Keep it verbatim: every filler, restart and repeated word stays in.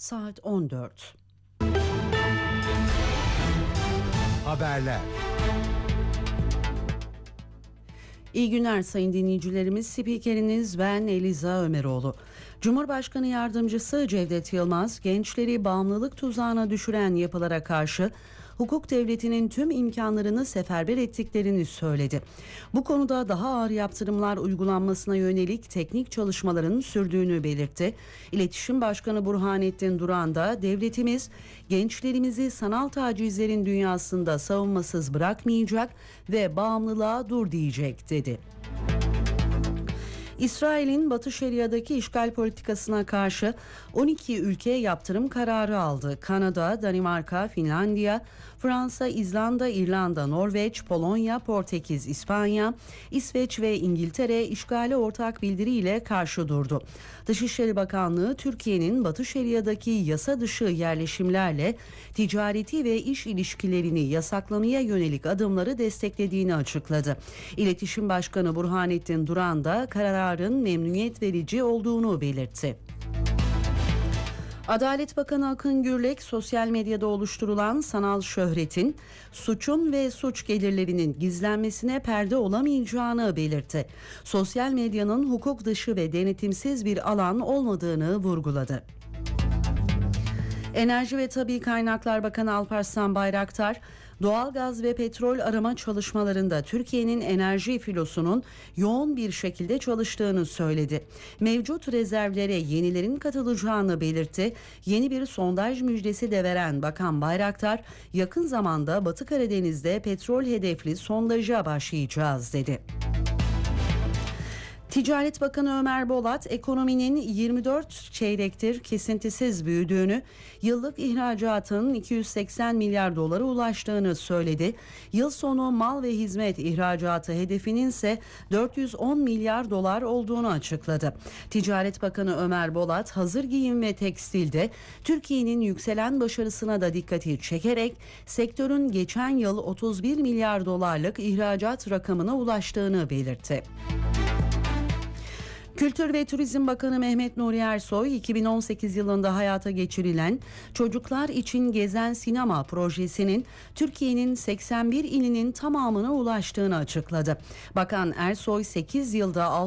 Saat on dört. Haberler. İyi günler sayın dinleyicilerimiz. Spikeriniz ben Eliza Ömeroğlu. Cumhurbaşkanı Yardımcısı Cevdet Yılmaz, gençleri bağımlılık tuzağına düşüren yapılara karşı hukuk devletinin tüm imkanlarını seferber ettiklerini söyledi. Bu konuda daha ağır yaptırımlar uygulanmasına yönelik teknik çalışmaların sürdüğünü belirtti. İletişim Başkanı Burhanettin Duran da devletimiz gençlerimizi sanal tacizlerin dünyasında savunmasız bırakmayacak ve bağımlılığa dur diyecek dedi. İsrail'in Batı Şeria'daki işgal politikasına karşı on iki ülke yaptırım kararı aldı. Kanada, Danimarka, Finlandiya, Fransa, İzlanda, İrlanda, Norveç, Polonya, Portekiz, İspanya, İsveç ve İngiltere işgale ortak bildiriyle karşı durdu. Dışişleri Bakanlığı, Türkiye'nin Batı Şeria'daki yasa dışı yerleşimlerle ticareti ve iş ilişkilerini yasaklamaya yönelik adımları desteklediğini açıkladı. İletişim Başkanı Burhanettin Duran da kararın memnuniyet verici olduğunu belirtti. Adalet Bakanı Akın Gürlek, sosyal medyada oluşturulan sanal şöhretin suçun ve suç gelirlerinin gizlenmesine perde olamayacağını belirtti. Sosyal medyanın hukuk dışı ve denetimsiz bir alan olmadığını vurguladı. Enerji ve Tabii Kaynaklar Bakanı Alparslan Bayraktar, doğalgaz ve petrol arama çalışmalarında Türkiye'nin enerji filosunun yoğun bir şekilde çalıştığını söyledi. Mevcut rezervlere yenilerin katılacağını belirtti. Yeni bir sondaj müjdesi de veren Bakan Bayraktar, yakın zamanda Batı Karadeniz'de petrol hedefli sondaja başlayacağız dedi. Ticaret Bakanı Ömer Bolat, ekonominin yirmi dört çeyrektir kesintisiz büyüdüğünü, yıllık ihracatın iki yüz seksen milyar dolara ulaştığını söyledi. Yıl sonu mal ve hizmet ihracatı hedefinin ise dört yüz on milyar dolar olduğunu açıkladı. Ticaret Bakanı Ömer Bolat, hazır giyim ve tekstilde Türkiye'nin yükselen başarısına da dikkati çekerek sektörün geçen yıl otuz bir milyar dolarlık ihracat rakamına ulaştığını belirtti. Kültür ve Turizm Bakanı Mehmet Nuri Ersoy, iki bin on sekiz yılında hayata geçirilen Çocuklar İçin Gezen Sinema projesinin Türkiye'nin seksen bir ilinin tamamına ulaştığını açıkladı. Bakan Ersoy, sekiz yılda